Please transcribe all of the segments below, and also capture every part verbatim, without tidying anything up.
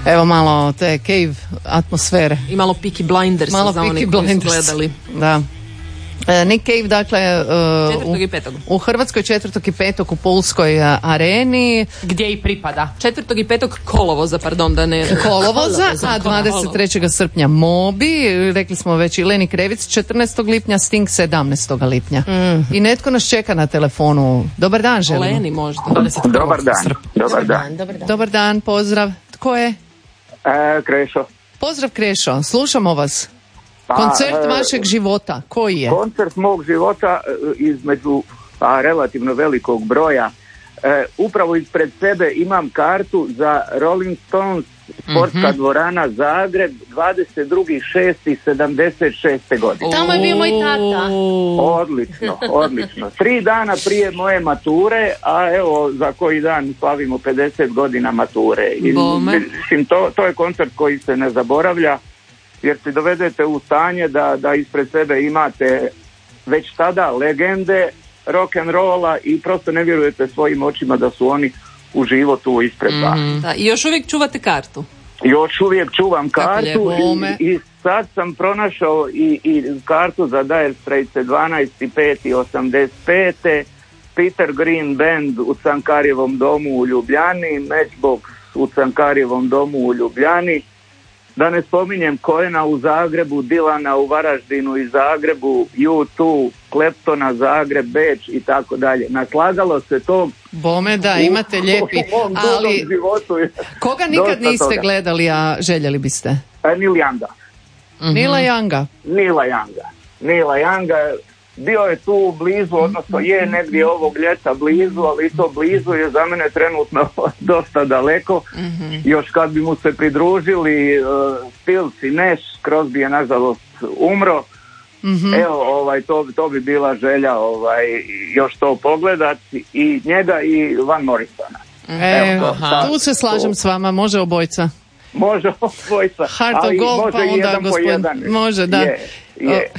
Evo malo te cave atmosfere. I malo Peaky Blinders Malo za oni Peaky koji su Blinders. gledali. Da. E, Nick Cave, dakle, uh, Četvrtog i petog. u, u Hrvatskoj četvrtog i petog u Pulskoj a, areni. Gdje i pripada. Četvrtog i petog kolovoza, pardon, da ne... Kolovoza, Kolovoza, a dvadeset trećeg srpnja Mobi, rekli smo već i Leni Krevic, četrnaestog lipnja, Sting sedamnaestog lipnja. Mm. I netko nas čeka na telefonu. Dobar dan, želimo. Leni možda. Dobar dan, dobar dan. Dobar dan. Dobar dan, pozdrav. Tko je? E, Krešo. Pozdrav Krešo, slušamo vas. Pa, Koncert e, vašeg života, koji je? Koncert mog života e, između pa, relativno velikog broja. E, upravo ispred sebe imam kartu za Rolling Stones, sportska mm-hmm. dvorana Zagreb, dvadeset drugo šesto sedamdeset šeste godine. Tamo je bio moj tata. Odlično, odlično. Tri dana prije moje mature, a evo za koji dan slavimo pedeset godina mature. I, mislim, to, to je koncert koji se ne zaboravlja, jer se dovedete u stanje da, da ispred sebe imate već tada legende rock'n'rolla i prosto ne vjerujete svojim očima da su oni u životu ispred vas. Mm, da, i još uvijek čuvate kartu. Još uvijek čuvam kartu i, i sad sam pronašao i, i kartu za Dire Straits dvanaest peti osamdeset pete Peter Green Band u Cankarjevom domu u Ljubljani, Matchbox u Cankarjevom domu u Ljubljani, da ne spominjem Koena u Zagrebu, Dilana u Varaždinu i Zagrebu, U dva, Kleptona, Zagreb, Beč i tako dalje. Naslagalo se to. Bome da, imate lijepi. Ali koga nikad niste toga gledali, a željeli biste? E, Neil Younga. Mm-hmm. Nila Younga. Nila Younga. Nila Younga. Bio je tu blizu, odnosno je negdje ovog ljeta blizu, ali to blizu je za mene trenutno dosta daleko. Mm-hmm. Još kad bi mu se pridružili uh, Stills i Nash, Crosby je nažalost umro. Mm-hmm. Evo, ovaj, to, to bi bila želja ovaj, još to pogledati, i njega i Van Morrisona. E, Evo, to, tu se slažem to s vama, može obojca. Može obojca, Heart ali of gold, može pa i onda jedan gospodin, po jedan. Može, da. Je, je.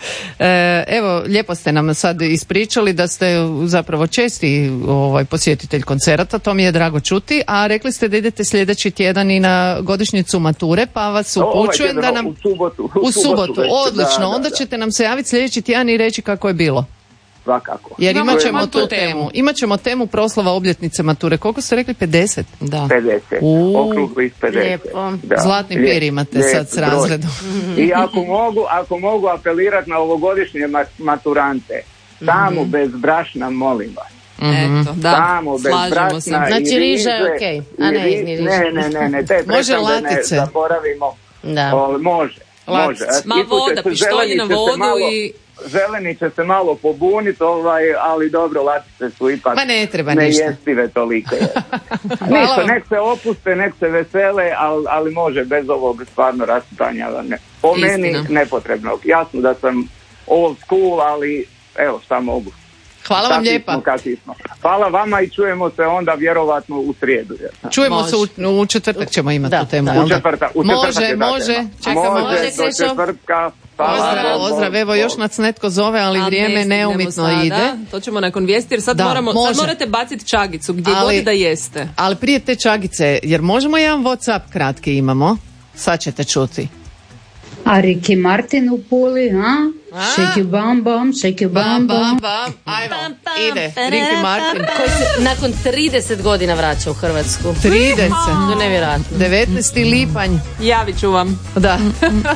E, evo, lijepo ste nam sad ispričali da ste zapravo česti ovaj, posjetitelj koncerata, to mi je drago čuti, a rekli ste da idete sljedeći tjedan i na godišnjicu mature, pa vas upućujem ovaj da nam... U subotu. U, u subotu, subotu da, odlično, da, onda da. ćete nam se javiti sljedeći tjedan i reći kako je bilo. Svakako. Jer Imamo imat ćemo tu tu temu. temu. Imat ćemo temu proslava obljetnice mature. Koliko ste rekli? pedeset? Da. pedeset. Okrugli pedeset. Lijepo. Da. Zlatni Lijep, pir imate lijep, sad s razredom. I ako mogu, ako mogu apelirati na ovogodišnje maturante, samo mm-hmm. bez brašna, molim vas. Mm-hmm. Eto, da, samo bez brašna. Se. Znači riža je okej, okay. A ne, ri, ne, ne, ne, ne, ne, te prehrambene ne zaboravimo. Da. O, može, može. Ma voda, pištolji na vodu malo, i... Zeleni će se malo pobuniti, ovaj, ali dobro, latice su ipak Ma ne treba nejestive tolike. Ništa, nek se opuste, nek se vesele, ali, ali može bez ovog stvarno rasipanja. Ne. Po Istina. Meni nepotrebnog. Jasno da sam old school, ali evo šta mogu. Hvala vam lijepa. Hvala vama i čujemo se onda vjerovatno u srijedu. Ja. Čujemo može. se u, u četvrtak ćemo imati da, tu temu. Da. U četvrtak, u četvrtak može, je može. Čekamo. Može, do četvrtka. Pozdrav, pozdrav, evo još nas netko zove, ali A vrijeme neumitno sada. ide. To ćemo nakon vijesti, jer sad, da, moramo, sad morate baciti čagicu gdje ali, god da jeste. Ali prije te čagice, jer možemo jedan WhatsApp kratki imamo, sad ćete čuti. A Ricky Martin u Puli, a? a? Shake you bam bam, shake you bam bam. bam. Ajmo, ide, Ricky Martin. Koji se nakon trideset godina vraća u Hrvatsku. trideset? To je nevjerojatno. devetnaesti lipanj. Javit ću vam. Da.